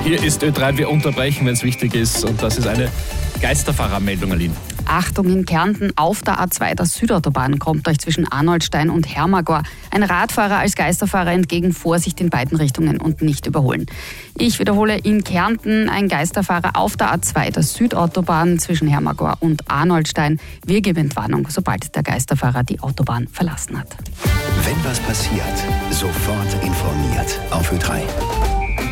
Hier ist Ö3, wir unterbrechen, wenn es wichtig ist. Und das ist eine Geisterfahrermeldung, Aline. Achtung in Kärnten, auf der A2 der Südautobahn kommt euch zwischen Arnoldstein und Hermagor ein Radfahrer als Geisterfahrer entgegen. Vorsicht in beiden Richtungen und nicht überholen. Ich wiederhole, in Kärnten ein Geisterfahrer auf der A2 der Südautobahn zwischen Hermagor und Arnoldstein. Wir geben Entwarnung, sobald der Geisterfahrer die Autobahn verlassen hat. Wenn was passiert, sofort informiert auf Ö3.